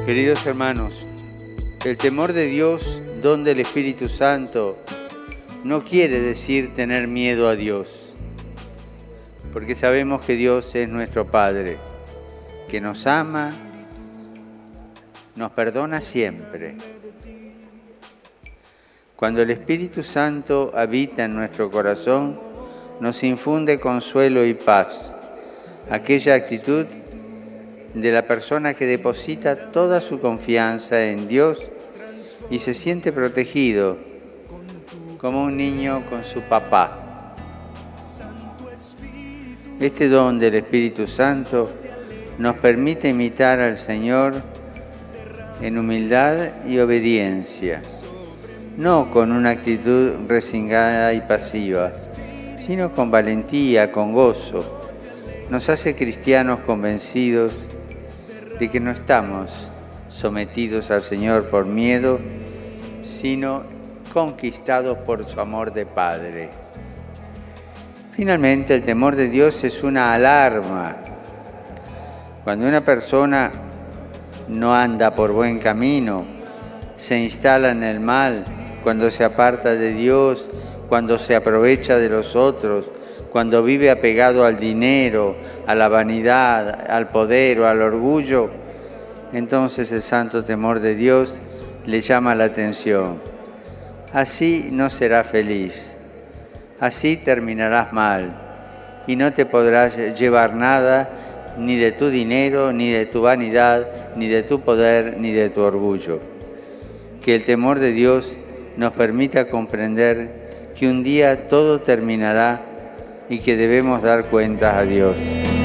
Queridos hermanos, el temor de Dios, don del Espíritu Santo, no quiere decir tener miedo a Dios, porque sabemos que Dios es nuestro Padre, que nos ama, nos perdona siempre. Cuando el Espíritu Santo habita en nuestro corazón, nos infunde consuelo y paz, aquella actitud de la persona que deposita toda su confianza en Dios y se siente protegido como un niño con su papá. Este don del Espíritu Santo nos permite imitar al Señor en humildad y obediencia, no con una actitud resignada y pasiva, sino con valentía, con gozo. Nos hace cristianos convencidos de que no estamos sometidos al Señor por miedo, sino conquistados por su amor de Padre. Finalmente, el temor de Dios es una alarma. Cuando una persona no anda por buen camino, se instala en el mal, cuando se aparta de Dios, cuando se aprovecha de los otros, cuando vive apegado al dinero, a la vanidad, al poder o al orgullo, entonces el santo temor de Dios le llama la atención. Así no serás feliz, así terminarás mal y no te podrás llevar nada, ni de tu dinero, ni de tu vanidad, ni de tu poder, ni de tu orgullo. Que el temor de Dios nos permita comprender que un día todo terminará y que debemos dar cuentas a Dios.